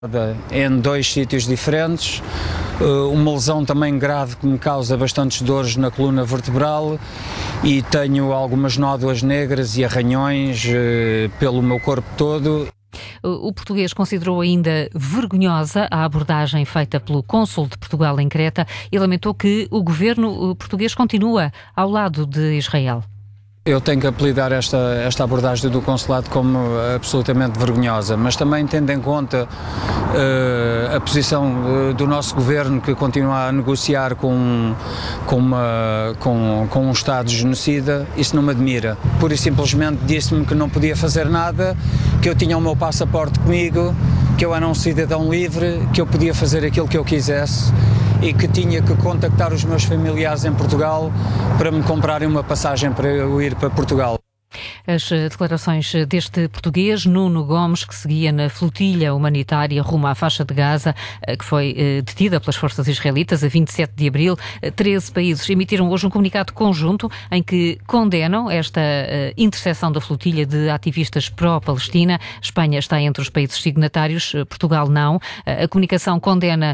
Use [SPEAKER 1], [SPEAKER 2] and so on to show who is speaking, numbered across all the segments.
[SPEAKER 1] em 2 sítios diferentes, uma lesão também grave que me causa bastantes dores na coluna vertebral e tenho algumas nódoas negras e arranhões pelo meu corpo todo.
[SPEAKER 2] O português considerou ainda vergonhosa a abordagem feita pelo cônsul de Portugal em Creta e lamentou que o governo português continua ao lado de Israel.
[SPEAKER 1] Eu tenho que apelidar esta abordagem do consulado como absolutamente vergonhosa, mas também tendo em conta a posição do nosso governo, que continua a negociar com um Estado genocida, isso não me admira. Pura e simplesmente disse-me que não podia fazer nada, que eu tinha o meu passaporte comigo, que eu era um cidadão livre, que eu podia fazer aquilo que eu quisesse e que tinha que contactar os meus familiares em Portugal para me comprarem uma passagem para eu ir para Portugal.
[SPEAKER 2] As declarações deste português, Nuno Gomes, que seguia na flotilha humanitária rumo à faixa de Gaza, que foi detida pelas forças israelitas a 27 de abril. 13 países emitiram hoje um comunicado conjunto em que condenam esta interseção da flotilha de ativistas pró-Palestina. Espanha está entre os países signatários, Portugal não. A comunicação condena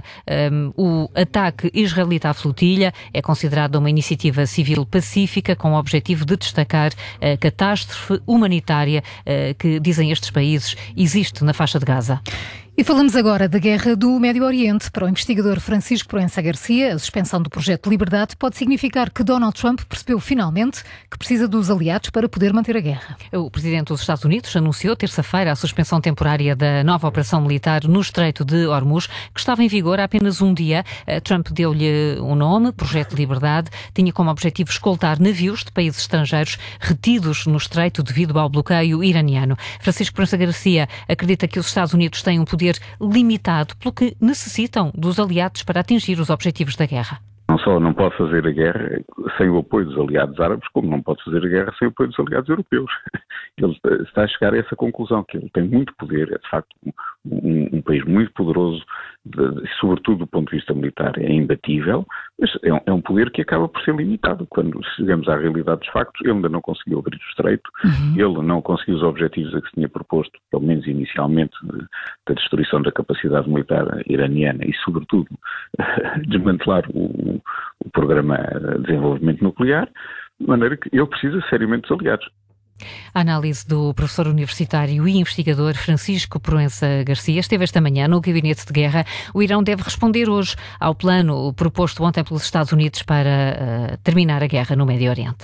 [SPEAKER 2] o ataque israelita à flotilha. É considerada uma iniciativa civil pacífica com o objetivo de destacar a catástrofe humanitária que, dizem estes países, existe na faixa de Gaza.
[SPEAKER 3] E falamos agora da guerra do Médio Oriente. Para o investigador Francisco Proença Garcia, a suspensão do projeto de Liberdade pode significar que Donald Trump percebeu finalmente que precisa dos aliados para poder manter a guerra.
[SPEAKER 2] O presidente dos Estados Unidos anunciou terça-feira a suspensão temporária da nova operação militar no Estreito de Hormuz, que estava em vigor há apenas um dia. Trump deu-lhe um nome, Projeto de Liberdade. Tinha como objetivo escoltar navios de países estrangeiros retidos no Estreito devido ao bloqueio iraniano. Francisco Proença Garcia acredita que os Estados Unidos têm um poder limitado, pelo que necessitam dos aliados para atingir os objetivos da guerra.
[SPEAKER 4] Não só não pode fazer a guerra sem o apoio dos aliados árabes, como não pode fazer a guerra sem o apoio dos aliados europeus. Ele está a chegar a essa conclusão, que ele tem muito poder, é de facto um país muito poderoso, sobretudo do ponto de vista militar, é imbatível, mas é um poder que acaba por ser limitado. Quando chegamos à realidade dos factos, ele ainda não conseguiu abrir o estreito, ele não conseguiu os objetivos a que se tinha proposto, pelo menos inicialmente, da destruição da capacidade militar iraniana e, sobretudo, desmantelar o programa de desenvolvimento nuclear, de maneira que ele precisa seriamente dos aliados.
[SPEAKER 2] A análise do professor universitário e investigador Francisco Proença Garcia esteve esta manhã no Gabinete de Guerra. O Irão deve responder hoje ao plano proposto ontem pelos Estados Unidos para terminar a guerra no Médio Oriente.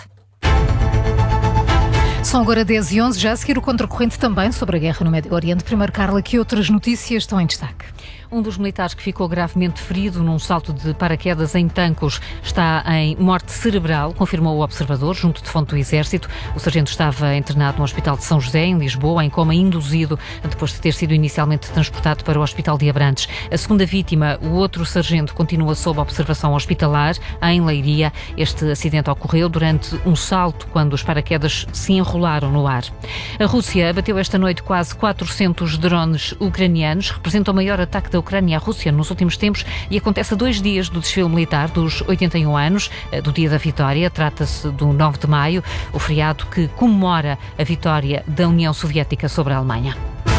[SPEAKER 3] São agora 10h11, já a seguir o contracorrente também sobre a guerra no Médio Oriente. Primeiro, Carla, que outras notícias estão em destaque?
[SPEAKER 2] Um dos militares que ficou gravemente ferido num salto de paraquedas em Tancos está em morte cerebral, confirmou o Observador, junto de fonte do Exército. O sargento estava internado no Hospital de São José, em Lisboa, em coma induzido, depois de ter sido inicialmente transportado para o Hospital de Abrantes. A segunda vítima, o outro sargento, continua sob observação hospitalar, em Leiria. Este acidente ocorreu durante um salto, quando os paraquedas se enrolaram no ar. A Rússia abateu esta noite quase 400 drones ucranianos, representa o maior ataque da Ucrânia à Rússia nos últimos tempos e acontece a 2 dias do desfile militar dos 81 anos, do Dia da Vitória. Trata-se do 9 de maio, o feriado que comemora a vitória da União Soviética sobre a Alemanha.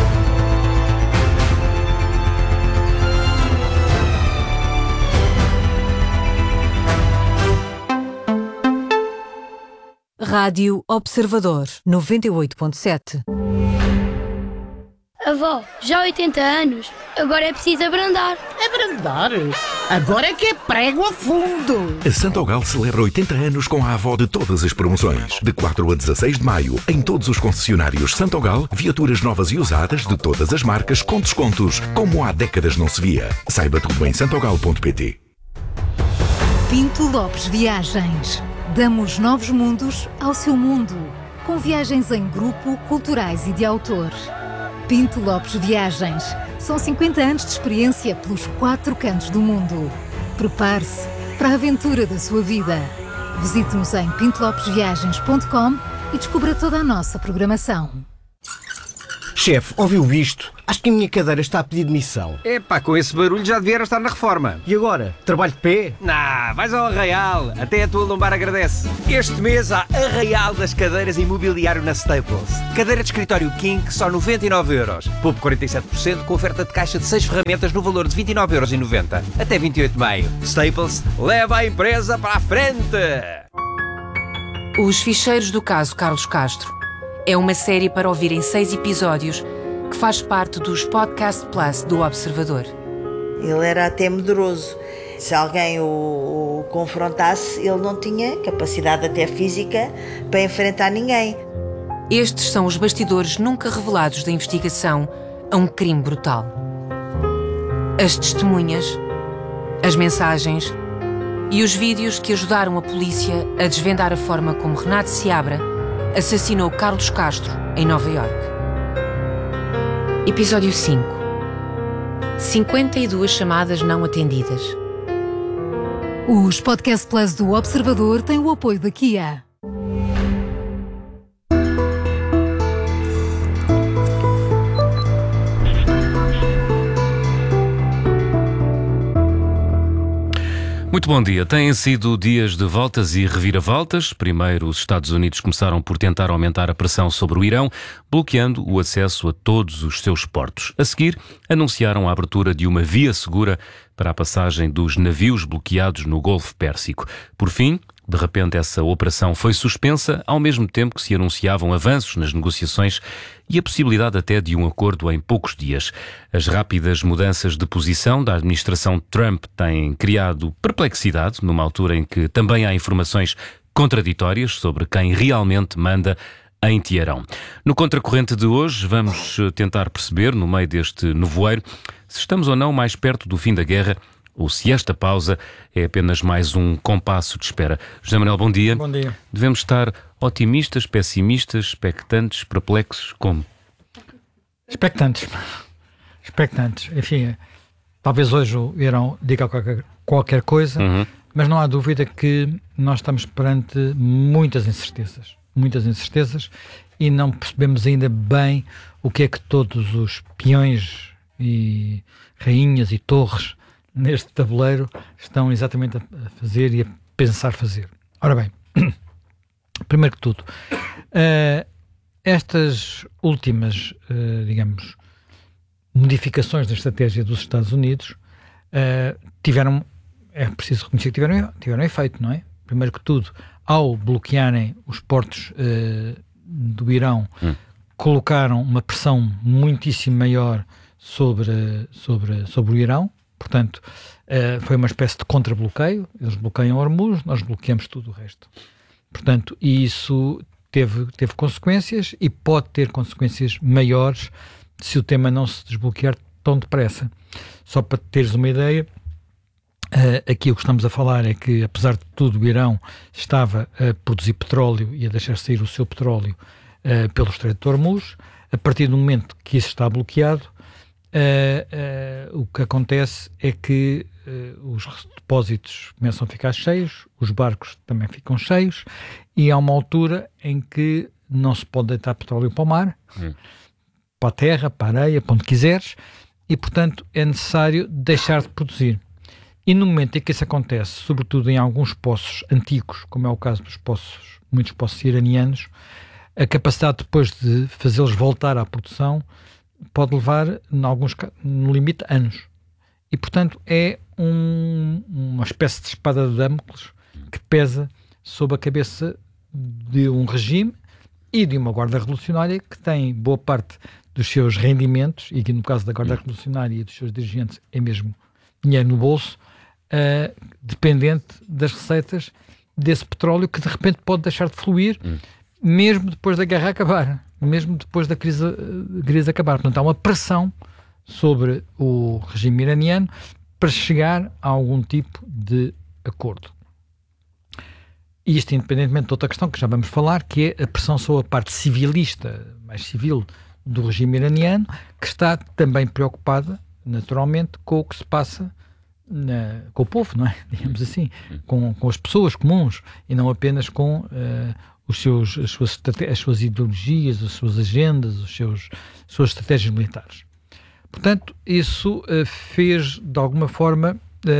[SPEAKER 5] Rádio Observador 98.7.
[SPEAKER 6] Avó, já há 80 anos, agora é preciso abrandar.
[SPEAKER 7] Abrandar? Agora é que é prego a fundo.
[SPEAKER 8] A Santogal celebra 80 anos com a avó de todas as promoções. De 4 a 16 de maio, em todos os concessionários Santogal, viaturas novas e usadas de todas as marcas com descontos, como há décadas não se via. Saiba tudo em santogal.pt.
[SPEAKER 3] Pinto Lopes Viagens. Damos novos mundos ao seu mundo, com viagens em grupo, culturais e de autor. Pinto Lopes Viagens. São 50 anos de experiência pelos 4 cantos do mundo. Prepare-se para a aventura da sua vida. Visite-nos em pintolopesviagens.com e descubra toda a nossa programação.
[SPEAKER 9] Chefe, ouviu isto? Acho que a minha cadeira está a pedir demissão.
[SPEAKER 10] Epá, com esse barulho já devia estar na reforma.
[SPEAKER 9] E agora? Trabalho de pé?
[SPEAKER 10] Vais ao Arraial. Até a tua lombar agradece. Este mês há Arraial das cadeiras e mobiliário na Staples. Cadeira de escritório King, só 99€. Poupe 47% com oferta de caixa de 6 ferramentas no valor de 29,90€. Até 28 de maio. Staples, leva a empresa para a frente!
[SPEAKER 11] Os Ficheiros do Caso Carlos Castro é uma série para ouvir em 6 episódios que faz parte dos Podcast Plus do Observador.
[SPEAKER 12] Ele era até medroso. Se alguém o confrontasse, ele não tinha capacidade até física para enfrentar ninguém.
[SPEAKER 11] Estes são os bastidores nunca revelados da investigação a um crime brutal. As testemunhas, as mensagens e os vídeos que ajudaram a polícia a desvendar a forma como Renato Seabra assassinou Carlos Castro em Nova Iorque. Episódio 5. 52 chamadas não atendidas.
[SPEAKER 3] Os Podcast Plus do Observador têm o apoio da Kia.
[SPEAKER 13] Muito bom dia. Têm sido dias de voltas e reviravoltas. Primeiro, os Estados Unidos começaram por tentar aumentar a pressão sobre o Irão, bloqueando o acesso a todos os seus portos. A seguir, anunciaram a abertura de uma via segura para a passagem dos navios bloqueados no Golfo Pérsico. Por fim, de repente, essa operação foi suspensa, ao mesmo tempo que se anunciavam avanços nas negociações e a possibilidade até de um acordo em poucos dias. As rápidas mudanças de posição da administração Trump têm criado perplexidade, numa altura em que também há informações contraditórias sobre quem realmente manda em Teherão. No Contracorrente de hoje, vamos tentar perceber, no meio deste nevoeiro, se estamos ou não mais perto do fim da guerra ou se esta pausa é apenas mais um compasso de espera. José Manuel, bom dia.
[SPEAKER 14] Bom dia.
[SPEAKER 13] Devemos estar otimistas, pessimistas, expectantes, perplexos, como?
[SPEAKER 14] Expectantes. Enfim, talvez hoje o Irão diga qualquer coisa, mas não há dúvida que nós estamos perante muitas incertezas e não percebemos ainda bem o que é que todos os peões e rainhas e torres neste tabuleiro estão exatamente a fazer e a pensar fazer. Ora bem, primeiro que tudo, estas últimas, digamos, modificações da estratégia dos Estados Unidos tiveram, é preciso reconhecer que tiveram efeito, não é? Primeiro que tudo, ao bloquearem os portos do Irão, colocaram uma pressão muitíssimo maior sobre o Irão. Portanto, foi uma espécie de contra-bloqueio. Eles bloqueiam Hormuz, nós bloqueamos tudo o resto. Portanto, isso teve consequências e pode ter consequências maiores se o tema não se desbloquear tão depressa. Só para teres uma ideia, aqui o que estamos a falar é que, apesar de tudo, o Irão estava a produzir petróleo e a deixar sair o seu petróleo pelo Estreito de Hormuz. A partir do momento que isso está bloqueado, o que acontece é que os depósitos começam a ficar cheios, os barcos também ficam cheios e há uma altura em que não se pode deitar petróleo para o mar, para a terra, para a areia, para onde quiseres, e portanto é necessário deixar de produzir. E no momento em que isso acontece, sobretudo em alguns poços antigos, como é o caso dos muitos poços iranianos, a capacidade depois de fazê-los voltar à produção pode levar, no limite, anos. E, portanto, é uma espécie de espada de Damocles que pesa sobre a cabeça de um regime e de uma guarda revolucionária que tem boa parte dos seus rendimentos, e que no caso da guarda revolucionária e dos seus dirigentes é mesmo dinheiro no bolso, dependente das receitas desse petróleo que de repente pode deixar de fluir, mesmo depois da guerra acabar, mesmo depois da crise acabar. Portanto, há uma pressão sobre o regime iraniano para chegar a algum tipo de acordo. E isto independentemente de outra questão que já vamos falar, que é a pressão sobre a parte civilista, mais civil, do regime iraniano, que está também preocupada, naturalmente, com o que se passa com o povo, não é? Digamos assim, com as pessoas comuns e não apenas com as suas ideologias, as suas agendas, as suas estratégias militares. Portanto, isso fez, de alguma forma,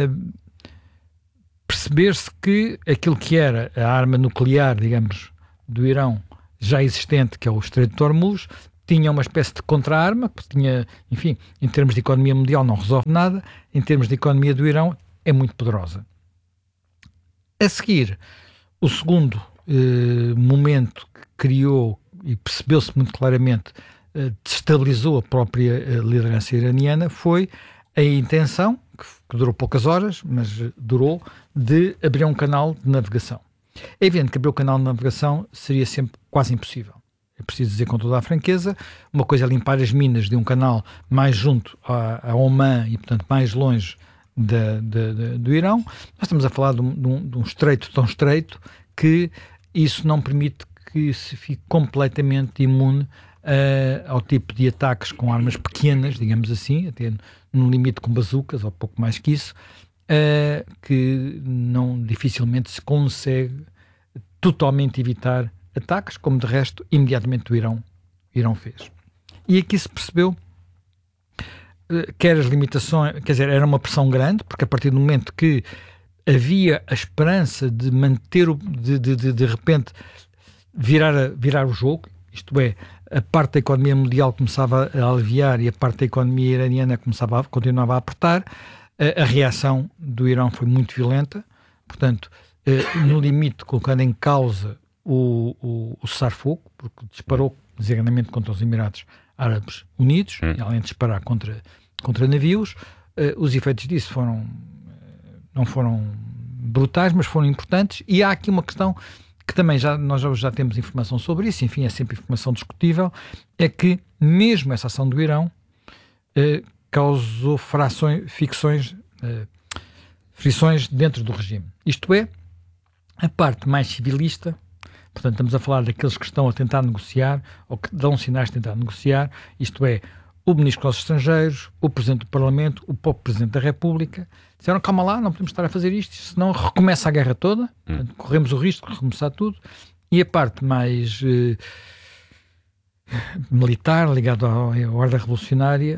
[SPEAKER 14] perceber-se que aquilo que era a arma nuclear, digamos, do Irão, já existente, que é o Estreito de Hormuz, tinha uma espécie de contra-arma, que tinha, enfim, em termos de economia mundial não resolve nada, em termos de economia do Irão é muito poderosa. A seguir, o segundo momento que criou e percebeu-se muito claramente, destabilizou a própria liderança iraniana, foi a intenção, que durou poucas horas, mas durou, de abrir um canal de navegação. É evidente que abrir o canal de navegação seria sempre quase impossível. É preciso dizer com toda a franqueza, uma coisa é limpar as minas de um canal mais junto a Oman e, portanto, mais longe do Irão. Nós estamos a falar de um estreito tão estreito que isso não permite que se fique completamente imune ao tipo de ataques com armas pequenas, digamos assim, até no limite com bazucas, ou pouco mais que isso, que não dificilmente se consegue totalmente evitar ataques, como de resto imediatamente o Irão fez. E aqui se percebeu que as limitações, quer dizer, era uma pressão grande, porque a partir do momento que havia a esperança de manter, de repente virar o jogo, isto é, a parte da economia mundial começava a aliviar e a parte da economia iraniana continuava a apertar, a reação do Irão foi muito violenta, portanto, no limite, colocando em causa o cessar-fogo, porque disparou designadamente contra os Emirados Árabes Unidos, e além de disparar contra navios, os efeitos disso não foram brutais, mas foram importantes, e há aqui uma questão que também nós já temos informação sobre isso, enfim, é sempre informação discutível, é que mesmo essa ação do Irão causou frições dentro do regime. Isto é, a parte mais civilista, portanto estamos a falar daqueles que estão a tentar negociar, ou que dão sinais de tentar negociar, isto é, o Ministro dos Estrangeiros, o Presidente do Parlamento, o próprio Presidente da República, disseram, calma lá, não podemos estar a fazer isto, senão recomeça a guerra toda, portanto, corremos o risco de recomeçar tudo, e a parte mais militar, ligada à ordem revolucionária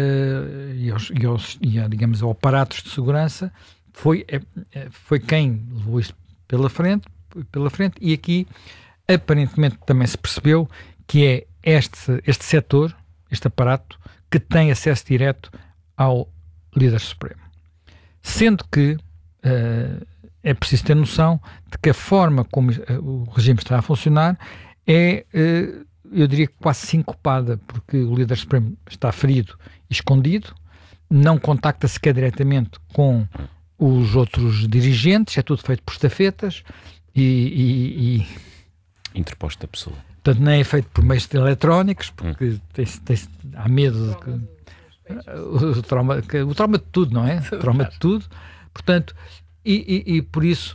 [SPEAKER 14] digamos, ao aparatos de segurança, foi quem levou isto pela frente, e aqui aparentemente também se percebeu que é este setor, este aparato, que tem acesso direto ao líder supremo. Sendo que é preciso ter noção de que a forma como o regime está a funcionar é, eu diria, quase sincopada, porque o líder supremo está ferido e escondido, não contacta sequer diretamente com os outros dirigentes, é tudo feito por estafetas e
[SPEAKER 13] interposta a pessoa.
[SPEAKER 14] Portanto, nem é feito por meios eletrónicos, porque há medo de o trauma de tudo, não é? O trauma de tudo. Portanto, e por isso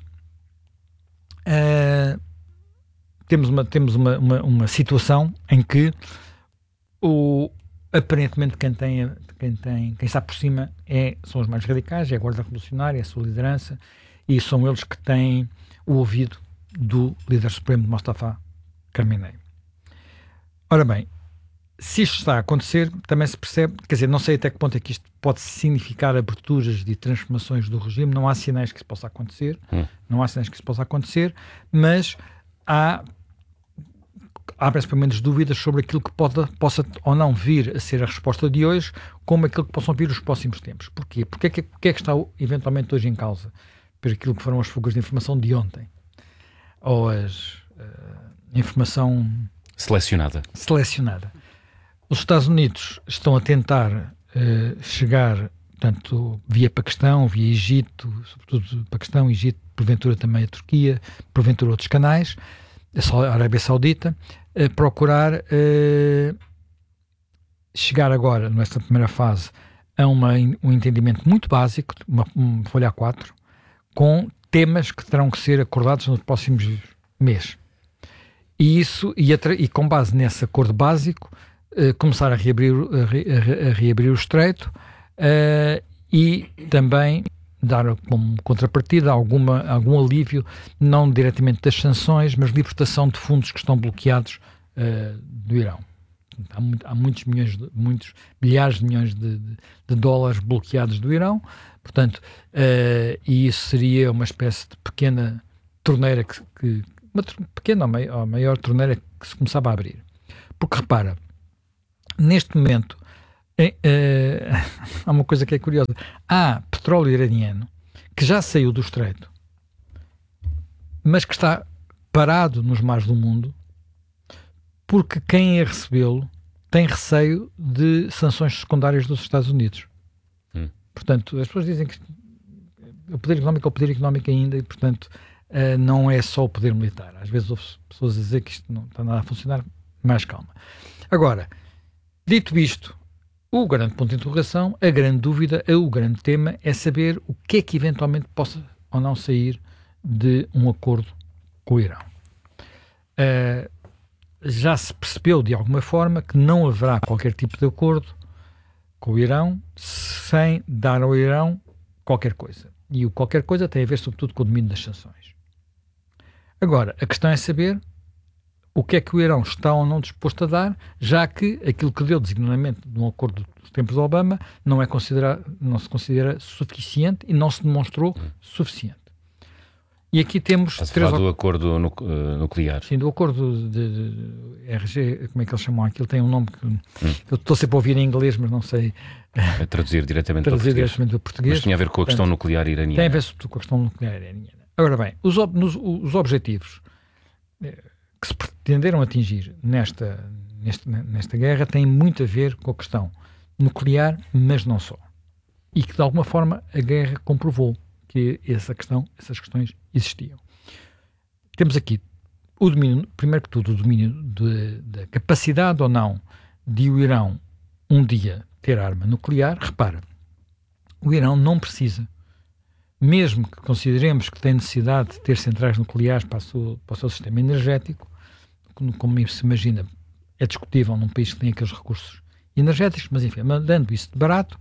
[SPEAKER 14] temos uma situação em que aparentemente quem está por cima são os mais radicais, é a Guarda Revolucionária, é a sua liderança, e são eles que têm o ouvido do líder supremo de Mustafa Khamenei. Ora bem, se isto está a acontecer, também se percebe, quer dizer, não sei até que ponto é que isto pode significar aberturas de transformações do regime, não há sinais que isso possa acontecer, mas abrem-se pelo menos dúvidas sobre aquilo que possa ou não vir a ser a resposta de hoje, como aquilo que possam vir os próximos tempos. Porquê? Porque é que está eventualmente hoje em causa? Por aquilo que foram as fugas de informação de ontem, ou informação
[SPEAKER 13] selecionada.
[SPEAKER 14] Os Estados Unidos estão a tentar chegar, portanto, via Paquistão, via Egito, sobretudo Paquistão, Egito, porventura também a Turquia, porventura outros canais, a Arábia Saudita, procurar chegar agora, nesta primeira fase, a um entendimento muito básico, uma folha A4, com temas que terão que ser acordados nos próximos meses. E isso, e com base nesse acordo básico, começar a reabrir o estreito e também dar como contrapartida algum alívio, não diretamente das sanções, mas libertação de fundos que estão bloqueados do Irão. Há muitos milhares de milhões de dólares bloqueados do Irão, portanto, e isso seria uma espécie de pequena torneira uma pequena ou maior torneira que se começava a abrir. Porque repara, neste momento há uma coisa que é curiosa. Há petróleo iraniano que já saiu do estreito, mas que está parado nos mares do mundo, porque quem ia recebê-lo tem receio de sanções secundárias dos Estados Unidos. Portanto, as pessoas dizem que o poder económico é o poder económico ainda, e portanto não é só o poder militar. Às vezes houve pessoas a dizer que isto não está nada a funcionar. Mais calma. Agora, dito isto, o grande ponto de interrogação, a grande dúvida, o grande tema é saber o que é que eventualmente possa ou não sair de um acordo com o Irão. Já se percebeu de alguma forma que não haverá qualquer tipo de acordo com o Irão sem dar ao Irão qualquer coisa. E o qualquer coisa tem a ver sobretudo com o domínio das sanções. Agora, a questão é saber o que é que o Irão está ou não disposto a dar, já que aquilo que deu designadamente de um acordo dos tempos de Obama não se considera suficiente e não se demonstrou suficiente. E aqui temos...
[SPEAKER 13] Estás a falar do acordo nuclear.
[SPEAKER 14] Sim, do acordo de RG, como é que eles chamam aquilo? Tem um nome que eu estou sempre a ouvir em inglês, mas não sei...
[SPEAKER 13] Traduzir diretamente para o português. Mas tinha a ver com a questão nuclear iraniana.
[SPEAKER 14] Tem a ver sobretudo com a questão nuclear iraniana. Agora bem, os objetivos que se pretenderam atingir nesta guerra têm muito a ver com a questão nuclear, mas não só. E que de alguma forma a guerra comprovou que essas questões existiam. Temos aqui o domínio, primeiro que tudo, o domínio da capacidade ou não de o Irão um dia ter arma nuclear. Repara, o Irão não precisa, mesmo que consideremos que tem necessidade de ter centrais nucleares para o seu sistema energético, como se imagina, é discutível num país que tem aqueles recursos energéticos, mas enfim, dando isso de barato,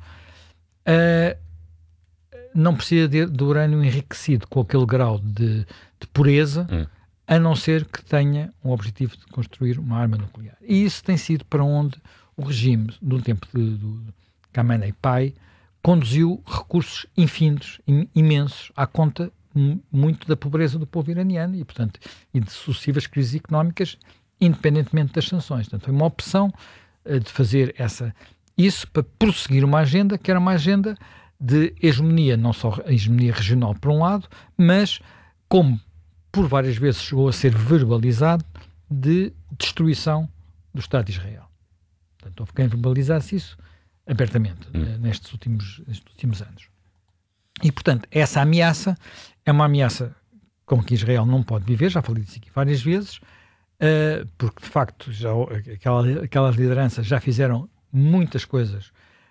[SPEAKER 14] não precisa de urânio enriquecido com aquele grau de pureza, a não ser que tenha um objetivo de construir uma arma nuclear. E isso tem sido para onde o regime, do tempo de Khamenei Pai, conduziu recursos infindos, imensos, à conta muito da pobreza do povo iraniano e de sucessivas crises económicas, independentemente das sanções. Portanto, foi uma opção de fazer isso para prosseguir uma agenda que era uma agenda de hegemonia, não só a hegemonia regional por um lado, mas como por várias vezes chegou a ser verbalizado, de destruição do Estado de Israel. Portanto, houve quem verbalizasse isso abertamente nestes últimos anos. E, portanto, essa ameaça é uma ameaça com que Israel não pode viver, já falei disso aqui várias vezes, porque, de facto, aquelas lideranças já fizeram muitas coisas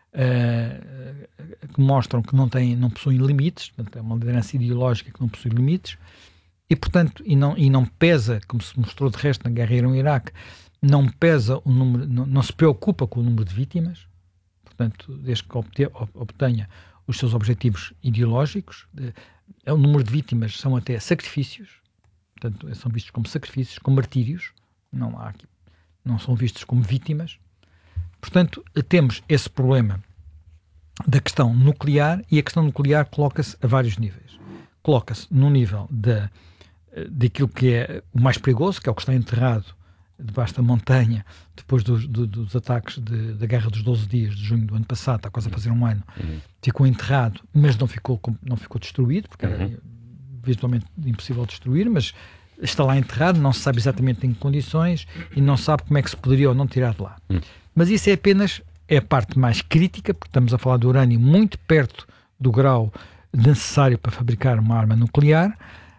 [SPEAKER 14] que mostram que não possuem limites, portanto, é uma liderança ideológica que não possui limites, e, portanto, e não pesa, como se mostrou de resto na guerra Irão-Iraque, não pesa o número, não se preocupa com o número de vítimas, portanto, desde que obtenha os seus objetivos ideológicos. O número de vítimas são até sacrifícios, portanto, são vistos como sacrifícios, como martírios, não são vistos como vítimas. Portanto, temos esse problema da questão nuclear, e a questão nuclear coloca-se a vários níveis. Coloca-se no nível daquilo que é o mais perigoso, que é o que está enterrado debaixo da montanha, depois dos ataques da Guerra dos 12 Dias de junho do ano passado, está quase a fazer um ano, ficou enterrado, mas não ficou destruído, porque era visualmente impossível destruir, mas está lá enterrado, não se sabe exatamente em que condições e não sabe como é que se poderia ou não tirar de lá. Mas isso é apenas a parte mais crítica, porque estamos a falar de urânio muito perto do grau necessário para fabricar uma arma nuclear,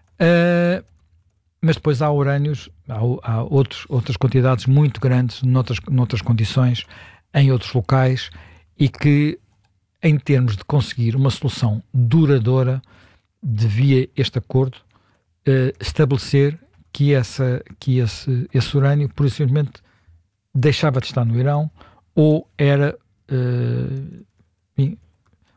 [SPEAKER 14] mas depois há urânios, há outras quantidades muito grandes noutras condições, em outros locais, e que, em termos de conseguir uma solução duradoura, devia este acordo estabelecer que esse urânio, por simplesmente, deixava de estar no Irão, ou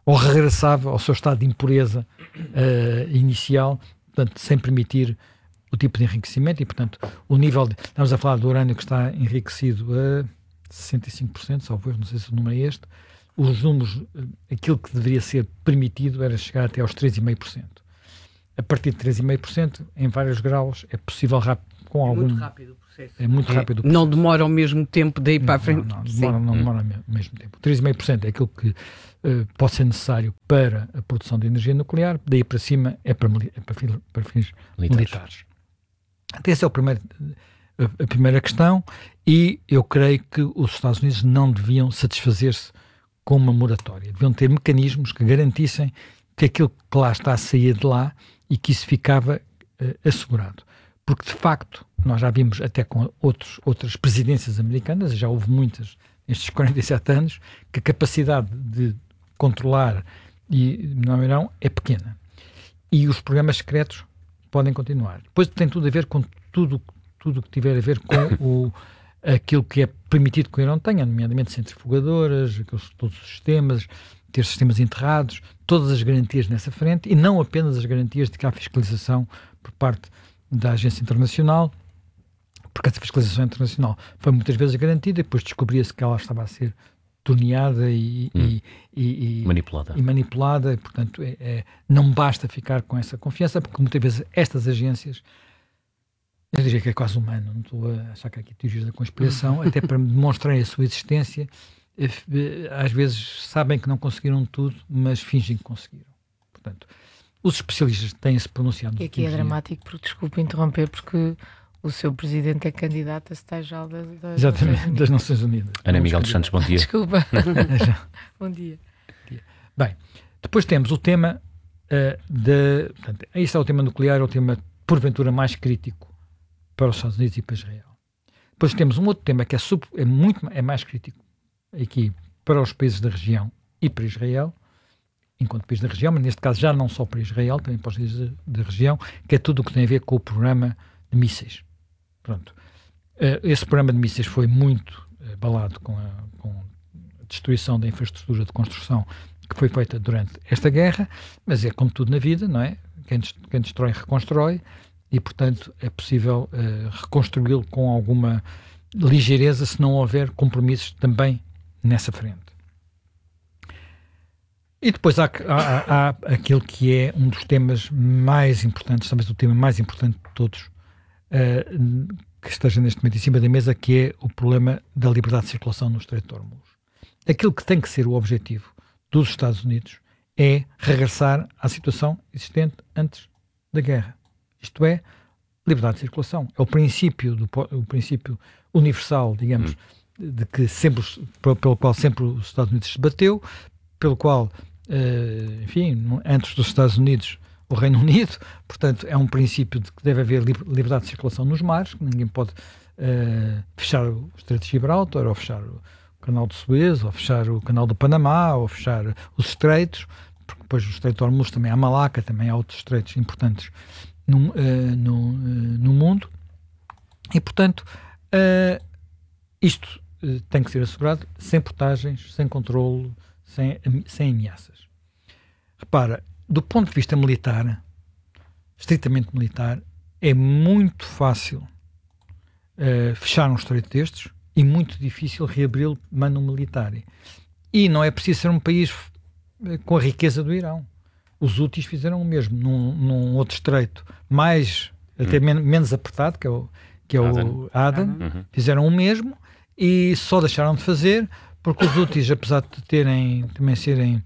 [SPEAKER 14] ou regressava ao seu estado de impureza inicial, portanto, sem permitir o tipo de enriquecimento e, portanto, o nível estamos a falar do urânio que está enriquecido a 65%, salvo erro, não sei se o número é este, os números, aquilo que deveria ser permitido era chegar até aos 3,5%. A partir de 3,5%, em vários graus, é possível com algum...
[SPEAKER 7] Muito rápido o processo.
[SPEAKER 14] É muito rápido o processo.
[SPEAKER 7] Não demora o mesmo tempo daí para a frente.
[SPEAKER 14] Não demora o mesmo tempo. 3,5% é aquilo que pode ser necessário para a produção de energia nuclear, daí para cima é para fins militares. Então, essa é a primeira questão, e eu creio que os Estados Unidos não deviam satisfazer-se com uma moratória. Deviam ter mecanismos que garantissem que aquilo que lá está a sair de lá e que isso ficava assegurado. Porque, de facto, nós já vimos até com outras presidências americanas, e já houve muitas nestes 47 anos, que a capacidade de controlar no Irão é pequena. E os programas secretos podem continuar. Depois tem tudo a ver com tudo que tiver a ver com aquilo que é permitido que o Irão tenha, nomeadamente centrifugadoras, todos os sistemas, ter sistemas enterrados, todas as garantias nessa frente, e não apenas as garantias de que há fiscalização por parte da agência internacional, porque essa fiscalização internacional foi muitas vezes garantida e depois descobria-se que ela estava a ser torneada e manipulada, e, portanto, não basta ficar com essa confiança, porque muitas vezes estas agências, eu diria que é quase humano, não estou a achar que há aqui teorias da conspiração, até para demonstrarem a sua existência, às vezes sabem que não conseguiram tudo, mas fingem que conseguiram. Portanto, os especialistas têm-se pronunciado.
[SPEAKER 15] E aqui é dramático, porque, desculpe interromper, porque o seu presidente é candidato a secretário-geral
[SPEAKER 14] das Nações Unidas.
[SPEAKER 13] Ana Miguel dos Santos, bom dia.
[SPEAKER 15] Desculpa. Bom dia.
[SPEAKER 14] Bem, depois temos o tema portanto, aí está o tema nuclear, é o tema, porventura, mais crítico para os Estados Unidos e para Israel. Depois temos um outro tema que é mais crítico aqui para os países da região e para Israel, enquanto país da região, mas neste caso já não só para Israel, também para os países da região, que é tudo o que tem a ver com o programa de mísseis. Pronto. Esse programa de mísseis foi muito abalado com a destruição da infraestrutura de construção que foi feita durante esta guerra, mas é como tudo na vida, não é? Quem destrói, reconstrói, e, portanto, é possível reconstruí-lo com alguma ligeireza se não houver compromissos também nessa frente. E depois há aquilo que é um dos temas mais importantes, talvez o tema mais importante de todos, que esteja neste momento em cima da mesa, que é o problema da liberdade de circulação no Estreito de Hormuz. Aquilo que tem que ser o objetivo dos Estados Unidos é regressar à situação existente antes da guerra. Isto é, liberdade de circulação. É o princípio universal, digamos, de que sempre, pelo qual sempre os Estados Unidos se bateu, pelo qual, enfim, antes dos Estados Unidos, o Reino Unido, portanto, é um princípio de que deve haver liberdade de circulação nos mares, que ninguém pode fechar o Estreito de Gibraltar, ou fechar o Canal de Suez, ou fechar o Canal do Panamá, ou fechar os estreitos, porque depois do Estreito de Hormuz também há Malaca, também há outros estreitos importantes no mundo, e, portanto, isto tem que ser assegurado sem portagens, sem controle, sem ameaças. Repara, do ponto de vista militar, estritamente militar, é muito fácil fechar um estreito destes e muito difícil reabri-lo de mano militar. E não é preciso ser um país com a riqueza do Irão. Os Houthis fizeram o mesmo num outro estreito até menos apertado, que é o Aden. Fizeram o mesmo e só deixaram de fazer porque os Houthis, apesar de também ser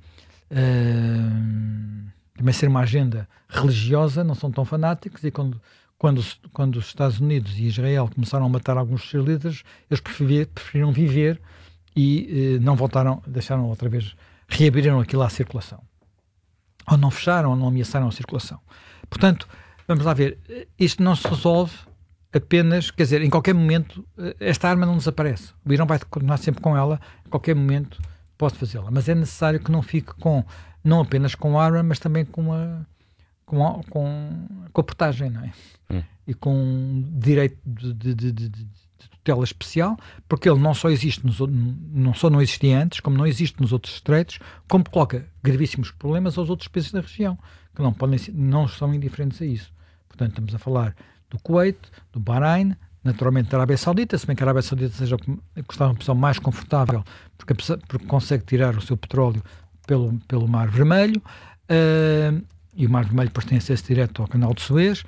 [SPEAKER 14] uma agenda religiosa, não são tão fanáticos, e quando os Estados Unidos e Israel começaram a matar alguns dos seus líderes, eles preferiram viver e não voltaram, deixaram outra vez, reabriram aquilo à circulação. Ou não fecharam, ou não ameaçaram a circulação. Portanto, vamos lá ver, isto não se resolve apenas, quer dizer, em qualquer momento, esta arma não desaparece. O Irão vai continuar sempre com ela, em qualquer momento pode fazê-la. Mas é necessário que não fique não apenas com a arma, mas também com a portagem, não é? E com direito de tutela especial, porque ele não só existe, não existia antes, como não existe nos outros estreitos, como coloca gravíssimos problemas aos outros países da região, que não são indiferentes a isso. Portanto, estamos a falar do Kuwait, do Bahrein, naturalmente da Arábia Saudita, se bem que a Arábia Saudita seja uma posição mais confortável, porque consegue tirar o seu petróleo pelo Mar Vermelho, e o Mar Vermelho depois tem acesso direto ao Canal de Suez.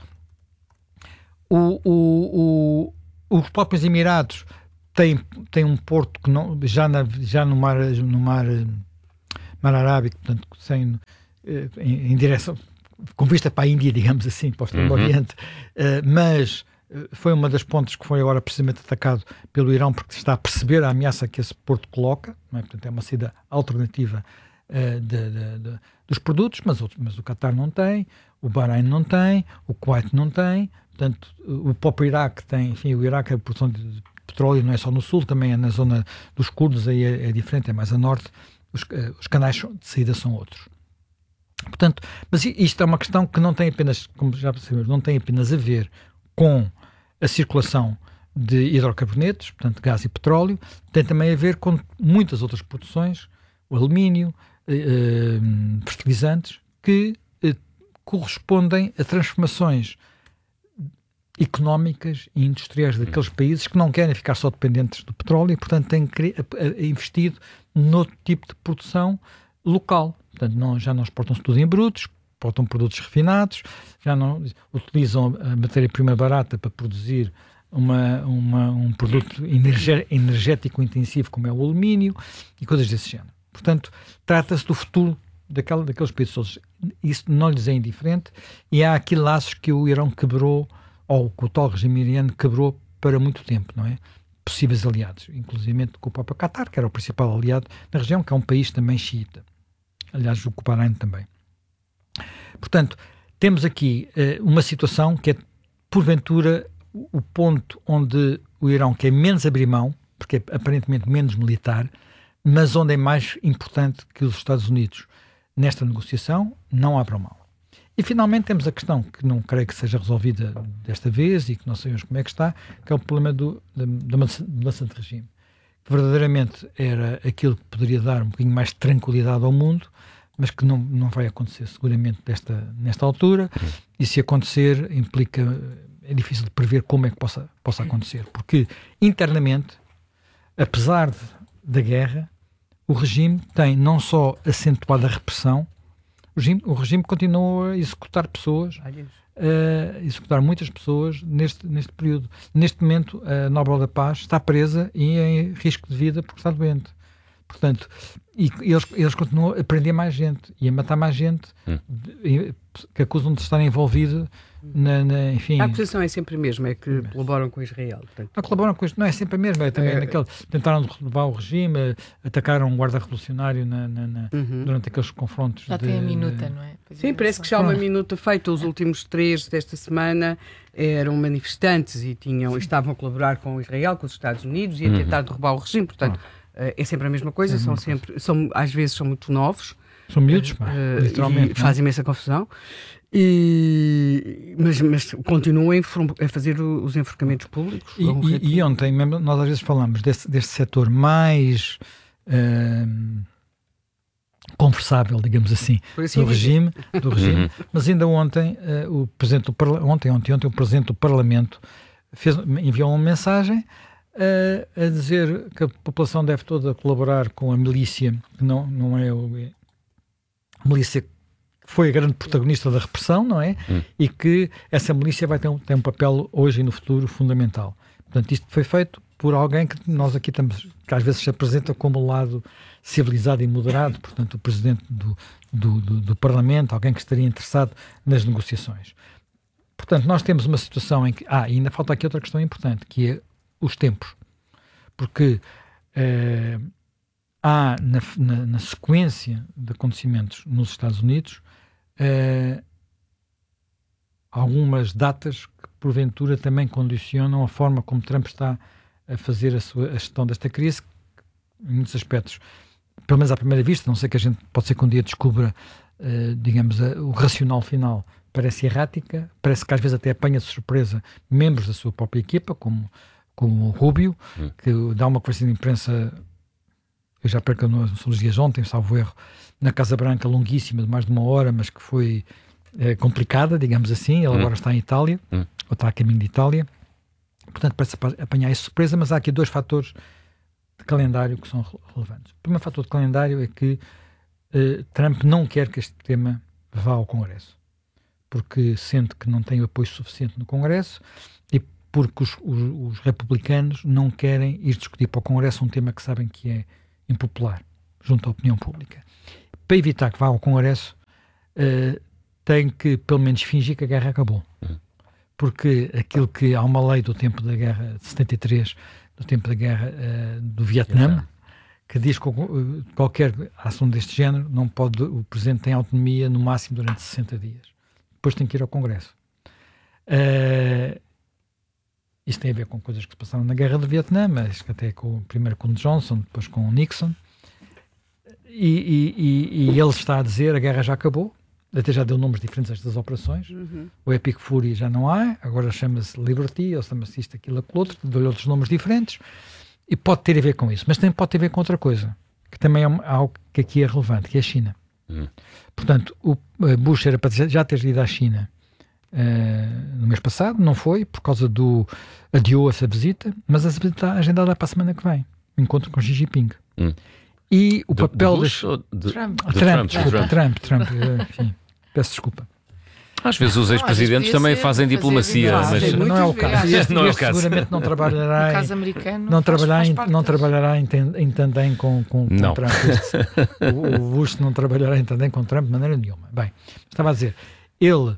[SPEAKER 14] Os próprios Emirados têm um porto que já no mar Arábico, portanto, em direção, com vista para a Índia, digamos assim, para o Extremo Oriente, mas foi uma das pontes que foi agora precisamente atacado pelo Irão, porque está a perceber a ameaça que esse porto coloca, não é? Portanto, é uma saída alternativa dos produtos, mas o Qatar não tem, o Bahrein não tem, o Kuwait não tem, portanto, o próprio Iraque tem, enfim, o Iraque, a produção de petróleo não é só no sul, também é na zona dos curdos, aí é diferente, é mais a norte, os canais de saída são outros. Portanto, mas isto é uma questão que não tem apenas, como já percebemos, não tem apenas a ver com a circulação de hidrocarbonetos, portanto, gás e petróleo, tem também a ver com muitas outras produções, o alumínio, fertilizantes, que correspondem a transformações económicas e industriais daqueles países que não querem ficar só dependentes do petróleo e, portanto, têm investido noutro tipo de produção local. Portanto, já não exportam-se tudo em brutos, exportam produtos refinados, já não utilizam a matéria-prima barata para produzir um produto energético intensivo como é o alumínio e coisas desse género. Portanto, trata-se do futuro daqueles países todos. Isso não lhes é indiferente e há aqui laços que o Irão quebrou, ou que o tal regime iraniano quebrou para muito tempo, não é? Possíveis aliados, inclusive com o próprio Qatar, que era o principal aliado na região, que é um país também xiita. Aliás, o Bahrein também. Portanto, temos aqui uma situação que é, porventura, o ponto onde o Irão quer menos abrir mão, porque é aparentemente menos militar, mas onde é mais importante que os Estados Unidos, nesta negociação, não abram mão. E, finalmente, temos a questão que não creio que seja resolvida desta vez e que não sabemos como é que está, que é o problema da mudança de regime. Que verdadeiramente era aquilo que poderia dar um bocadinho mais de tranquilidade ao mundo, mas que não vai acontecer seguramente nesta altura, e se acontecer é difícil de prever como é que possa acontecer, porque internamente, apesar da guerra, o regime tem não só acentuado a repressão, o regime continua a executar pessoas, executar muitas pessoas neste período. Neste momento, a Nobel da Paz está presa e em risco de vida porque está doente. Portanto, e eles continuam a prender mais gente e a matar mais gente que acusam de estar envolvido enfim...
[SPEAKER 16] A acusação é sempre a mesma, é que colaboram com Israel. Portanto.
[SPEAKER 14] Não colaboram com isto, não é sempre a mesma, é também tentaram derrubar o regime, atacaram um guarda revolucionário durante aqueles confrontos.
[SPEAKER 15] Já tem a minuta, não é?
[SPEAKER 16] Sim, parece que já há uma minuta feita. Os últimos 3 desta semana eram manifestantes e estavam a colaborar com Israel, com os Estados Unidos e a tentar derrubar o regime, portanto... É sempre a mesma coisa, às vezes são muito novos.
[SPEAKER 14] São miúdos, literalmente.
[SPEAKER 16] E faz imensa confusão. Mas continuam a fazer os enforcamentos públicos.
[SPEAKER 14] E ontem, mesmo, nós às vezes falamos deste setor mais conversável, digamos assim, do regime, mas ainda ontem, o Presidente do Parlamento, o Presidente do Parlamento enviou uma mensagem a dizer que a população deve toda colaborar com a milícia, que não é a milícia que foi a grande protagonista da repressão, não é? E que essa milícia vai ter um papel hoje e no futuro fundamental. Portanto, isto foi feito por alguém que nós aqui estamos, que às vezes se apresenta como o lado civilizado e moderado, portanto, o Presidente do Parlamento, alguém que estaria interessado nas negociações. Portanto, nós temos uma situação em que... e ainda falta aqui outra questão importante, que é os tempos, porque há na sequência de acontecimentos nos Estados Unidos algumas datas que porventura também condicionam a forma como Trump está a fazer a gestão desta crise, em muitos aspectos, pelo menos à primeira vista, não sei que a gente pode ser que um dia descubra digamos, o racional final parece errática, parece que às vezes até apanha de surpresa membros da sua própria equipa, como como o Rubio, que dá uma conversa de imprensa, eu já perco nos dias ontem, salvo erro, na Casa Branca, longuíssima, de mais de 1 hora, mas que foi complicada, digamos assim. Ele agora está em Itália, ou está a caminho de Itália, portanto parece apanhar essa surpresa, mas há aqui 2 fatores de calendário que são relevantes. O primeiro fator de calendário é que Trump não quer que este tema vá ao Congresso, porque sente que não tem o apoio suficiente no Congresso e porque os republicanos não querem ir discutir para o Congresso um tema que sabem que é impopular junto à opinião pública. Para evitar que vá ao Congresso, tem que pelo menos fingir que a guerra acabou. Porque aquilo que há uma lei do tempo da guerra de 73, do tempo da guerra do Vietnã, que diz que qualquer ação deste género não pode, o Presidente tem autonomia no máximo durante 60 dias. Depois tem que ir ao Congresso. Isto tem a ver com coisas que se passaram na Guerra do Vietnã, mas até primeiro com Johnson, depois com Nixon. E ele está a dizer a guerra já acabou, até já deu nomes diferentes a estas operações. O Epic Fury já não há, agora chama-se Liberty, ou chama-se isto, aquilo, aquilo outro, deu-lhe outros nomes diferentes, e pode ter a ver com isso, mas também pode ter a ver com outra coisa, que também é algo que aqui é relevante, que é a China. Portanto, o Bush era para já ter ido à China no mês passado, não foi, por causa adiou essa visita, mas a visita está agendada para a semana que vem, encontro com Xi Jinping. E o papel Trump, enfim, peço desculpa.
[SPEAKER 13] Às vezes os ex-presidentes também fazem diplomacia, mas
[SPEAKER 14] não é o caso.
[SPEAKER 13] Não é o caso.
[SPEAKER 14] Seguramente não trabalhará,
[SPEAKER 15] no caso americano,
[SPEAKER 14] não trabalhará em tandem com Trump. O Bush não trabalhará em tandem com Trump de maneira nenhuma. Bem, estava a dizer, ele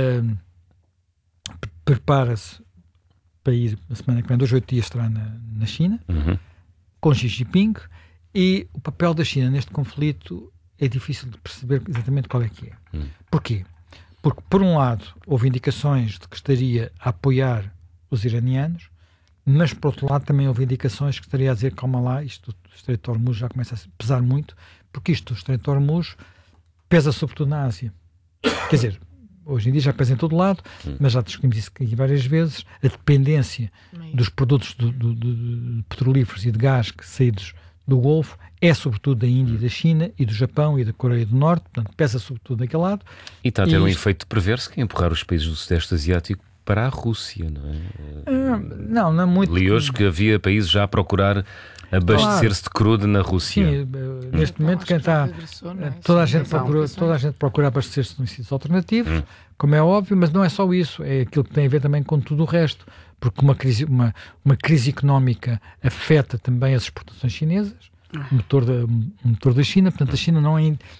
[SPEAKER 14] prepara-se para ir na semana que vem, 2 ou 8 dias estará na China, com Xi Jinping, e o papel da China neste conflito é difícil de perceber exatamente qual é que é. Porquê? Porque, por um lado, houve indicações de que estaria a apoiar os iranianos, mas, por outro lado, também houve indicações que estaria a dizer, calma lá, isto do Estreito de Hormuz já começa a pesar muito, porque isto do Estreito de Hormuz pesa sobretudo na Ásia. Quer dizer, hoje em dia já pesa em todo lado, mas já discutimos isso aqui várias vezes, a dependência dos produtos de petrolíferos e de gás que saídos do Golfo é sobretudo da Índia e da China e do Japão e da Coreia do Norte, portanto pesa sobretudo daquele lado.
[SPEAKER 13] E está a ter um efeito perverso que é empurrar os países do Sudeste Asiático para a Rússia, não é?
[SPEAKER 14] Não é muito.
[SPEAKER 13] Li hoje que havia países já a procurar abastecer-se de crudo na Rússia.
[SPEAKER 14] Sim, neste momento quem está... Toda a gente procura abastecer-se de sítios alternativos, como é óbvio, mas não é só isso, é aquilo que tem a ver também com tudo o resto, porque uma crise económica afeta também as exportações chinesas, o motor da China, portanto a China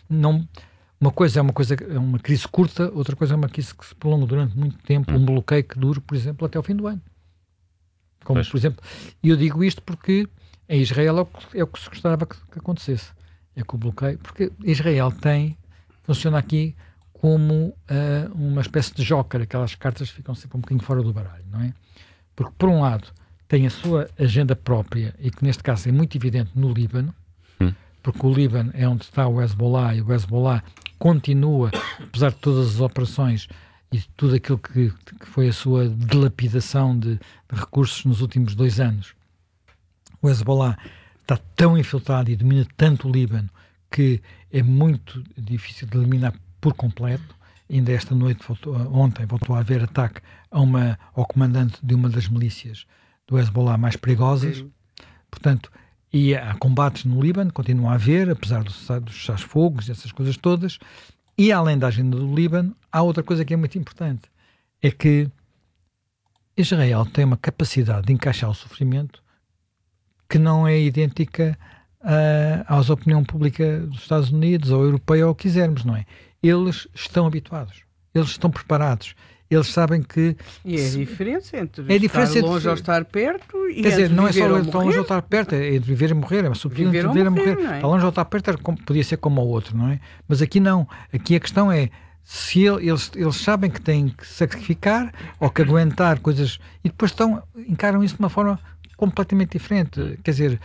[SPEAKER 14] uma coisa é uma crise curta, outra coisa é uma crise que se prolonga durante muito tempo, um bloqueio que dura, por exemplo, até ao fim do ano. Como, por exemplo, e eu digo isto porque em Israel é o que se gostava que acontecesse, é que o bloqueio, porque Israel funciona aqui como uma espécie de joker, aquelas cartas que ficam sempre um bocadinho fora do baralho, não é? Porque, por um lado, tem a sua agenda própria, e que neste caso é muito evidente no Líbano, porque o Líbano é onde está o Hezbollah, e o Hezbollah continua, apesar de todas as operações e de tudo aquilo que foi a sua dilapidação de recursos nos últimos 2 anos, o Hezbollah está tão infiltrado e domina tanto o Líbano que é muito difícil de eliminar por completo. Ainda esta noite, ontem, voltou a haver ataque ao comandante de uma das milícias do Hezbollah mais perigosas. Portanto, e há combates no Líbano, continua a haver, apesar dos cessar-fogos, essas coisas todas. E além da agenda do Líbano, há outra coisa que é muito importante, é que Israel tem uma capacidade de encaixar o sofrimento que não é idêntica à opinião pública dos Estados Unidos ou europeia ou o que quisermos, não é? Eles estão habituados, eles estão preparados, eles sabem que...
[SPEAKER 16] E é a diferença entre estar longe ou estar perto e
[SPEAKER 14] quer dizer, não é só
[SPEAKER 16] estar
[SPEAKER 14] longe ou estar perto, é de viver e morrer, é sobretudo de viver e morrer. É? Estar longe ou estar perto podia ser como o outro, não é? Mas aqui não, aqui a questão é se eles sabem que têm que sacrificar ou que aguentar coisas e depois encaram isso de uma forma completamente diferente. Quer dizer,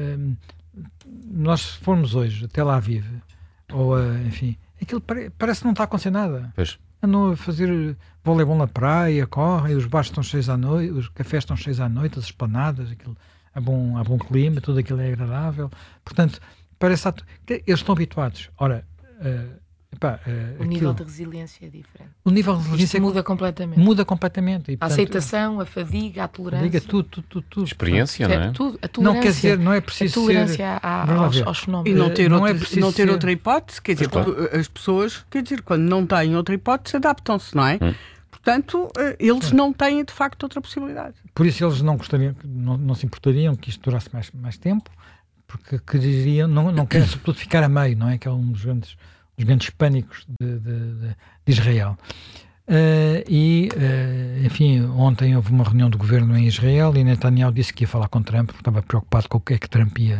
[SPEAKER 14] nós se formos hoje até lá Aviv, ou enfim, aquilo parece que não está a acontecer nada.
[SPEAKER 13] Pois.
[SPEAKER 14] andam a fazer voleibol na praia, correm, os bares estão cheios à noite, os cafés estão cheios à noite, as esplanadas, aquilo, há bom clima, tudo aquilo é agradável. Portanto, parece que eles estão habituados. Ora,
[SPEAKER 15] o nível de resiliência é diferente.
[SPEAKER 14] O nível de resiliência
[SPEAKER 15] muda completamente.
[SPEAKER 14] Muda completamente. E,
[SPEAKER 15] portanto, a aceitação, a fadiga, a tolerância.
[SPEAKER 14] Tudo.
[SPEAKER 13] Experiência, não é?
[SPEAKER 15] Tudo. A tolerância.
[SPEAKER 14] Não quer dizer, não é preciso
[SPEAKER 15] a tolerância aos fenómenos.
[SPEAKER 16] E não ter outra hipótese, quer dizer, as pessoas, quando não têm outra hipótese, adaptam-se, não é? Portanto, eles não têm, de facto, outra possibilidade.
[SPEAKER 14] Por isso eles não gostariam, não se importariam que isto durasse mais tempo, porque queriam, não querem sobretudo ficar a meio, não é? Que é um dos grandes pânicos de Israel. Enfim, ontem houve uma reunião do governo em Israel e Netanyahu disse que ia falar com Trump, porque estava preocupado com o que é que Trump ia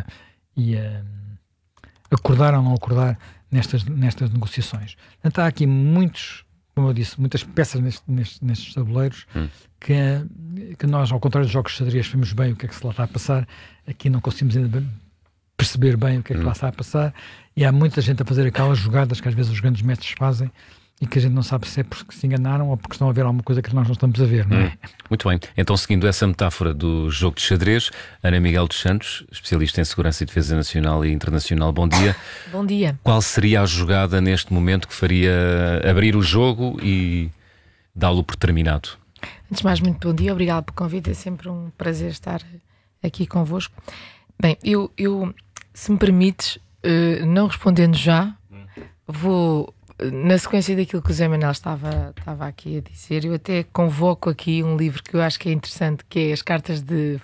[SPEAKER 14] acordar ou não acordar nestas negociações. Portanto, há aqui como eu disse, muitas peças nestes tabuleiros que nós, ao contrário dos jogos de xadrez, vemos bem o que é que se lá está a passar. Aqui não conseguimos ainda perceber bem o que é que lá está a passar, e há muita gente a fazer aquelas jogadas que às vezes os grandes mestres fazem e que a gente não sabe se é porque se enganaram ou porque estão a ver alguma coisa que nós não estamos a ver, não é?
[SPEAKER 13] Muito bem. Então, seguindo essa metáfora do jogo de xadrez, Ana Miguel dos Santos, especialista em Segurança e Defesa Nacional e Internacional, bom dia.
[SPEAKER 15] Bom dia.
[SPEAKER 13] Qual seria a jogada neste momento que faria abrir o jogo e dá-lo por terminado?
[SPEAKER 15] Antes de mais, muito bom dia. Obrigado pelo convite. É sempre um prazer estar aqui convosco. Bem, eu se me permites, não respondendo já, vou, na sequência daquilo que o Zé Manel estava aqui a dizer, eu até convoco aqui um livro que eu acho que é interessante, que é as cartas de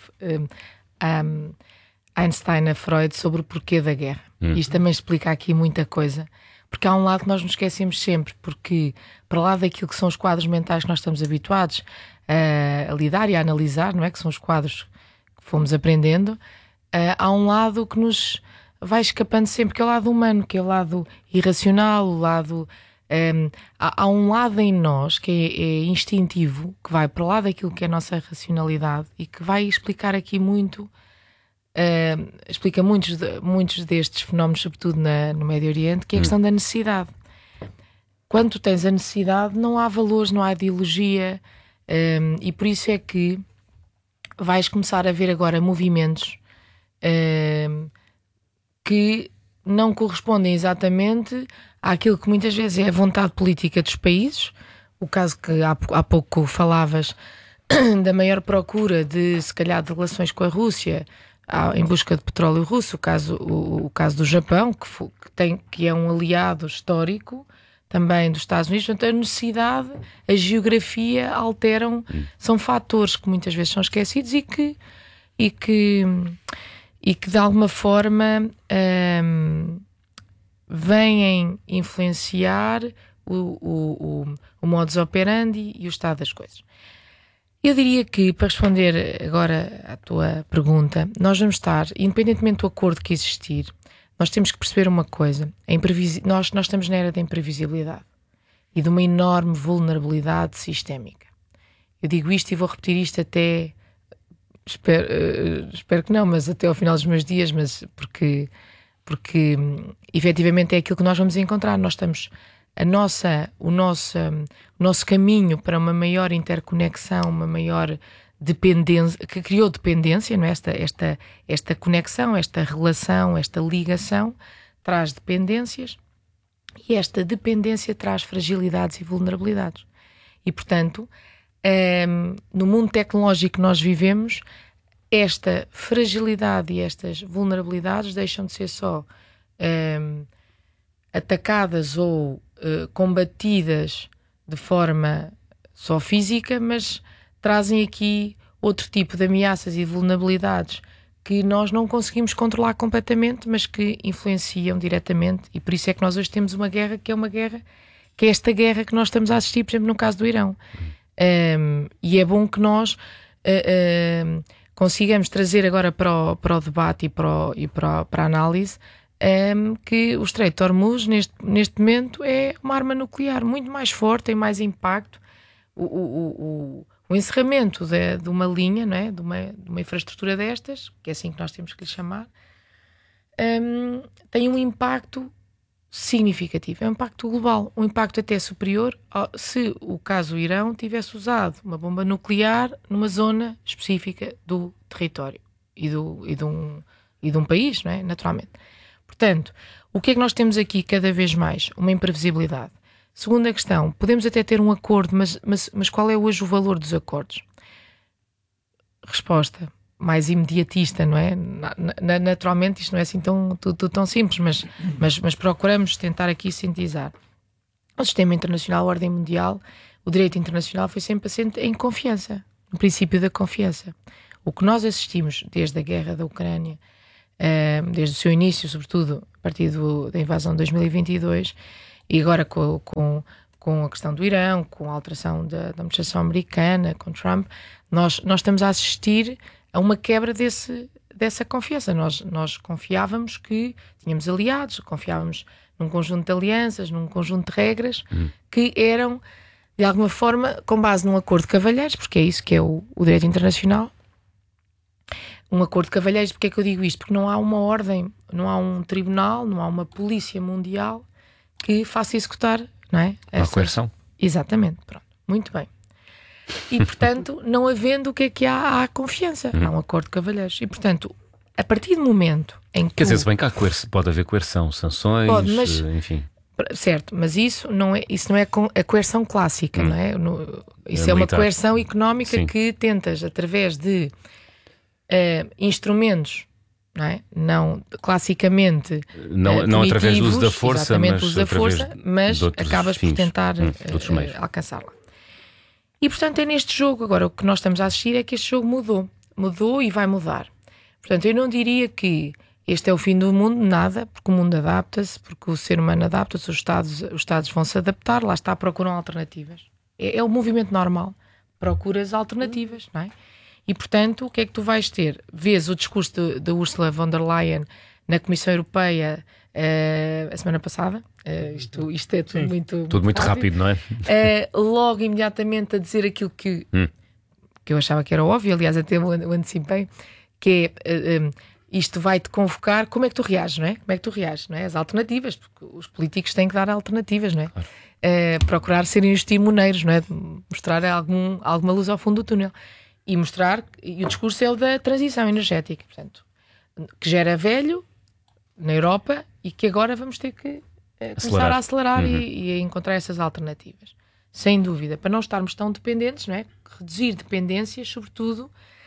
[SPEAKER 15] Einstein a Freud sobre o porquê da guerra. Isto também explica aqui muita coisa, porque há um lado que nós nos esquecemos sempre, porque para lá daquilo que são os quadros mentais que nós estamos habituados a lidar e a analisar, não é? Que são os quadros que fomos aprendendo, há um lado que nos vai escapando sempre, que é o lado humano, que é o lado irracional, o lado... há um lado em nós que é instintivo, que vai para lá daquilo que é a nossa racionalidade e que vai explicar aqui muito, explica muitos destes fenómenos, sobretudo no Médio Oriente, que é a questão da necessidade. Quando tu tens a necessidade, não há valores, não há ideologia, e por isso é que vais começar a ver agora movimentos que não correspondem exatamente àquilo que muitas vezes é a vontade política dos países. O caso que há pouco falavas da maior procura se calhar de relações com a Rússia em busca de petróleo russo, o caso do Japão, que é um aliado histórico também dos Estados Unidos. Portanto, a necessidade, a geografia alteram, são fatores que muitas vezes são esquecidos e que de alguma forma vêm influenciar o modus operandi e o estado das coisas. Eu diria que, para responder agora à tua pergunta, nós vamos estar, independentemente do acordo que existir, nós temos que perceber uma coisa: nós estamos na era da imprevisibilidade e de uma enorme vulnerabilidade sistémica. Eu digo isto e vou repetir isto até... Espero que não, mas até ao final dos meus dias, mas porque efetivamente é aquilo que nós vamos encontrar. Nós estamos o nosso caminho para uma maior interconexão, uma maior dependência, que criou dependência, não é? Esta conexão, esta relação, esta ligação traz dependências, e esta dependência traz fragilidades e vulnerabilidades. E portanto, no mundo tecnológico que nós vivemos, esta fragilidade e estas vulnerabilidades deixam de ser só atacadas ou combatidas de forma só física, mas trazem aqui outro tipo de ameaças e vulnerabilidades que nós não conseguimos controlar completamente, mas que influenciam diretamente, e por isso é que nós hoje temos uma guerra que é esta guerra que nós estamos a assistir, por exemplo, no caso do Irão. E é bom que nós consigamos trazer agora para o debate e para a análise que o Estreito de Hormuz neste momento é uma arma nuclear muito mais forte, tem mais impacto. O encerramento de uma linha, não é? de uma infraestrutura destas, que é assim que nós temos que lhe chamar, tem um impacto significativo, é um impacto global, um impacto até superior se o caso Irão tivesse usado uma bomba nuclear numa zona específica do território e de um país, não é? Naturalmente. Portanto, o que é que nós temos aqui cada vez mais? Uma imprevisibilidade. Segunda questão, podemos até ter um acordo, mas qual é hoje o valor dos acordos? Resposta mais imediatista, não é? Naturalmente isto não é assim tudo tão simples, mas procuramos tentar aqui sintetizar. O sistema internacional, a ordem mundial, o direito internacional foi sempre assente em confiança, no princípio da confiança. O que nós assistimos desde a guerra da Ucrânia, desde o seu início, sobretudo a partir da invasão de 2022, e agora com a questão do Irão, com a alteração da administração americana, com Trump, nós estamos a assistir a uma quebra dessa confiança. Nós confiávamos que tínhamos aliados, confiávamos num conjunto de alianças, num conjunto de regras que eram, de alguma forma, com base num acordo de cavalheiros, porque é isso que é o direito internacional. Um acordo de cavalheiros, porque é que eu digo isto? Porque não há uma ordem, não há um tribunal, não há uma polícia mundial que faça executar, não é?
[SPEAKER 13] Uma coerção.
[SPEAKER 15] Exatamente, pronto, muito bem. E, portanto, não havendo, o que é que há? Há confiança, há um acordo de cavalheiros. E, portanto, a partir do momento em que...
[SPEAKER 13] Quer dizer, se bem que pode haver coerção, sanções, enfim...
[SPEAKER 15] Certo, mas isso não é a coerção clássica, não é? Isso é uma coerção económica que tentas, através de instrumentos, não é? Não classicamente
[SPEAKER 13] não através do uso da força,
[SPEAKER 15] mas acabas por tentar alcançá-la. E, portanto, é neste jogo, agora o que nós estamos a assistir é que este jogo mudou e vai mudar. Portanto, eu não diria que este é o fim do mundo, nada, porque o mundo adapta-se, porque o ser humano adapta-se, os Estados vão se adaptar, lá está, procuram alternativas. É o movimento normal, procuras alternativas, não é? E, portanto, o que é que tu vais ter? Vês o discurso da Ursula von der Leyen na Comissão Europeia a semana passada. Isto é tudo
[SPEAKER 13] muito rápido, não é?
[SPEAKER 15] Logo, imediatamente, a dizer aquilo que eu achava que era óbvio, aliás, até o antecipei, que é isto vai-te convocar, como é que tu reages, não é? Como é que tu reages, não é? As alternativas, porque os políticos têm que dar alternativas, não é? Claro. Procurar serem os timoneiros, não é? Mostrar alguma luz ao fundo do túnel. E mostrar, e o discurso é o da transição energética, portanto, que já era velho na Europa e que agora vamos ter que começar a acelerar e a encontrar essas alternativas. Sem dúvida, para não estarmos tão dependentes, não é? Reduzir dependências, sobretudo,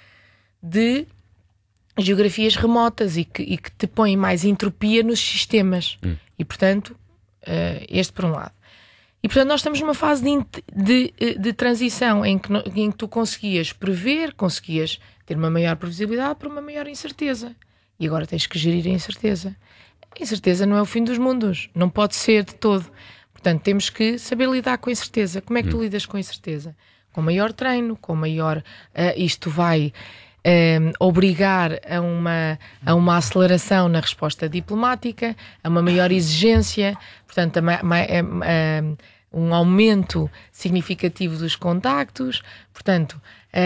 [SPEAKER 15] de geografias remotas e que te põem mais entropia nos sistemas. E, portanto, este por um lado. E, portanto, nós estamos numa fase de transição em que tu conseguias prever, conseguias ter uma maior previsibilidade para uma maior incerteza. E agora tens que gerir a incerteza. A incerteza não é o fim dos mundos, não pode ser de todo. Portanto, temos que saber lidar com a incerteza. Como é que tu lidas com a incerteza? Com maior treino, com maior... isto vai obrigar a uma aceleração na resposta diplomática, a uma maior exigência, portanto, um aumento significativo dos contactos, portanto,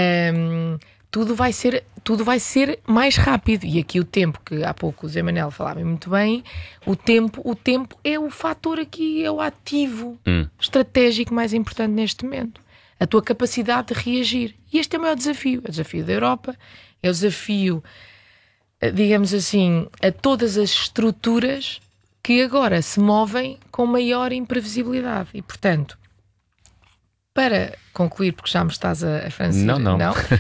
[SPEAKER 15] tudo vai ser mais rápido. E aqui o tempo, que há pouco o Zé Manel falava muito bem, o tempo é o fator aqui, é o ativo estratégico mais importante neste momento. A tua capacidade de reagir. E este é o maior desafio. É o desafio da Europa, é o desafio, digamos assim, a todas as estruturas que agora se movem com maior imprevisibilidade. E, portanto, para concluir, porque já me estás a franzir...
[SPEAKER 13] Não.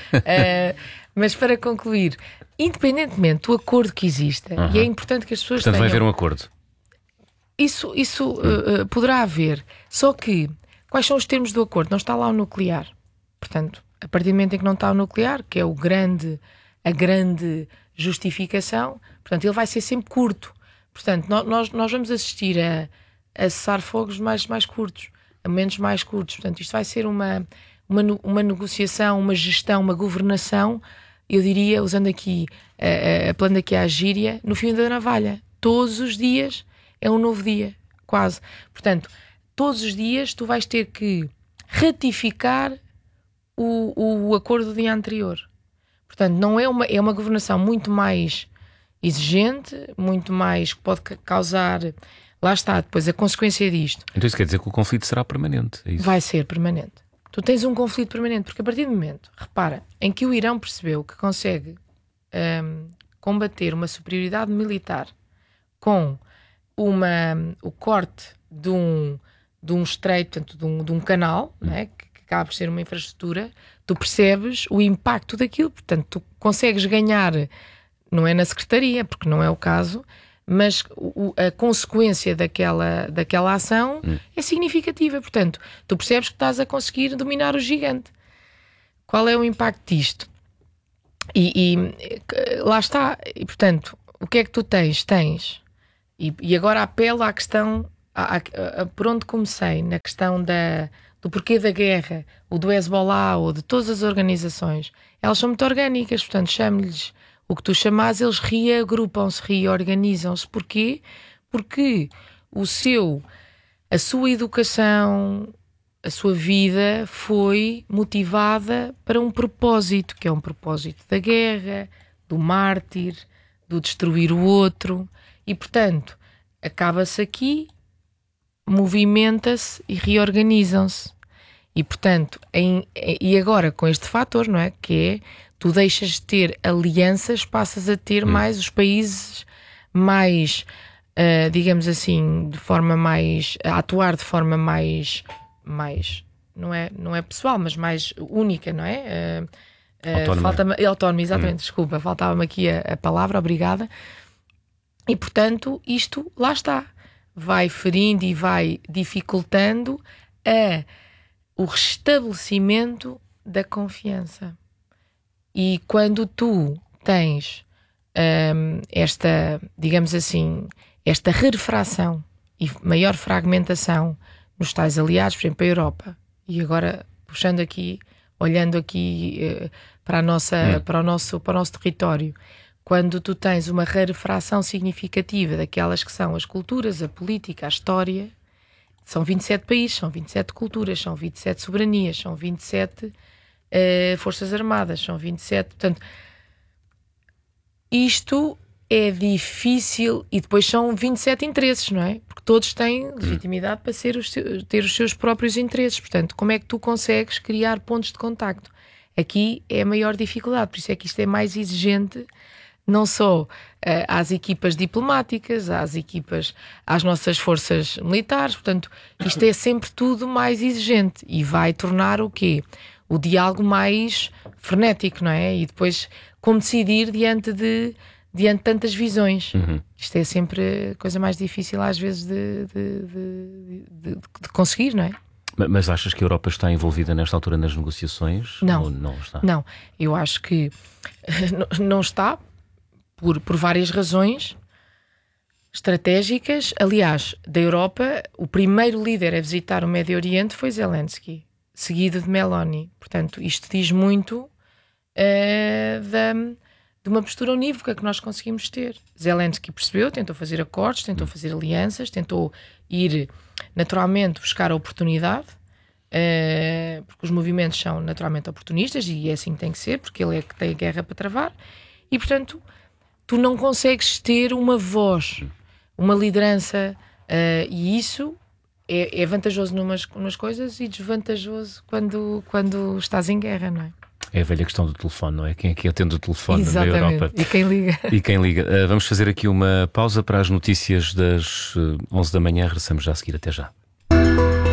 [SPEAKER 15] Mas para concluir, independentemente do acordo que exista, e é importante que as pessoas
[SPEAKER 13] tenham... Portanto, vai haver um acordo.
[SPEAKER 15] Isso poderá haver. Só que, quais são os termos do acordo? Não está lá o nuclear. Portanto, a partir do momento em que não está o nuclear, que é a grande justificação, portanto, ele vai ser sempre curto. Portanto, nós vamos assistir a cessar-fogos mais curtos, a momentos mais curtos. Portanto, isto vai ser uma negociação, uma gestão, uma governação, eu diria, usando aqui, apelando aqui à gíria, no fim da navalha. Todos os dias é um novo dia, quase. Portanto, todos os dias tu vais ter que ratificar o acordo do dia anterior. Portanto, não é uma governação muito mais exigente, muito mais, que pode causar lá está, depois a consequência disto...
[SPEAKER 13] Então isso quer dizer que o conflito será permanente, é isso?
[SPEAKER 15] Vai ser permanente. Tu tens um conflito permanente, porque a partir do momento, repara, em que o Irão percebeu que consegue combater uma superioridade militar com o corte de um estreito, portanto, de um canal, né, que acaba por ser uma infraestrutura, tu percebes o impacto daquilo, portanto, tu consegues ganhar, não é na secretaria, porque não é o caso, mas a consequência daquela ação é significativa. Portanto, tu percebes que estás a conseguir dominar o gigante. Qual é o impacto disto? E lá está. E, portanto, o que é que tu tens? E agora apelo à questão, por onde comecei, na questão do porquê da guerra, ou do Hezbollah, ou de todas as organizações. Elas são muito orgânicas, portanto, chame-lhes o que tu chamas, eles reagrupam-se, reorganizam-se. Porquê? Porque a sua educação, a sua vida foi motivada para um propósito, que é um propósito da guerra, do mártir, do destruir o outro, e portanto, acaba-se aqui, movimenta-se e reorganizam-se. E portanto, e agora com este fator, não é? Que é, tu deixas de ter alianças, passas a ter mais os países mais, digamos assim, de forma mais, a atuar de forma mais não é pessoal, mas mais única, não é? Autónoma, exatamente, desculpa, faltava-me aqui a palavra, obrigada. E portanto, isto, lá está, vai ferindo e vai dificultando o restabelecimento da confiança. E quando tu tens esta, digamos assim, esta rarefração e maior fragmentação nos tais aliados, por exemplo, a Europa, e agora puxando aqui, olhando aqui para o nosso território, quando tu tens uma rarefração significativa daquelas que são as culturas, a política, a história, são 27 países, são 27 culturas, são 27 soberanias, são 27 forças armadas, são 27, portanto, isto é difícil, e depois são 27 interesses, não é? Porque todos têm legitimidade para ter os seus próprios interesses, portanto, como é que tu consegues criar pontos de contacto? Aqui é a maior dificuldade, por isso é que isto é mais exigente, não só às equipas diplomáticas, às nossas forças militares, portanto, isto é sempre tudo mais exigente e vai tornar o quê? O diálogo mais frenético, não é? E depois como decidir diante de tantas visões. Isto é sempre a coisa mais difícil às vezes de conseguir, não é?
[SPEAKER 13] Mas achas que a Europa está envolvida nesta altura nas negociações?
[SPEAKER 15] Não,
[SPEAKER 13] ou não está?
[SPEAKER 15] Não, eu acho que não está por várias razões estratégicas. Aliás, da Europa, o primeiro líder a visitar o Médio Oriente foi Zelensky, seguido de Meloni. Portanto, isto diz muito de uma postura unívoca que nós conseguimos ter. Zelensky percebeu, tentou fazer acordos, tentou fazer alianças, tentou ir naturalmente buscar a oportunidade, porque os movimentos são naturalmente oportunistas e é assim que tem que ser, porque ele é que tem a guerra para travar, e portanto tu não consegues ter uma voz, uma liderança, e isso é vantajoso numas coisas e desvantajoso quando estás em guerra, não é?
[SPEAKER 13] É a velha questão do telefone, não é? Quem é que atende o telefone na Europa?
[SPEAKER 15] E quem liga.
[SPEAKER 13] E quem liga. Vamos fazer aqui uma pausa para as notícias das 11 da manhã. Regressamos já a seguir. Até já.